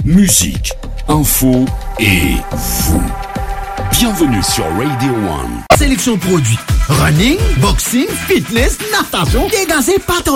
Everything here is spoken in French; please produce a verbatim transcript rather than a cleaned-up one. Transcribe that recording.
musique, info et vous. Bienvenue sur Radio One. Sélection produits. Running, boxing, fitness, natation, dégazé, patron.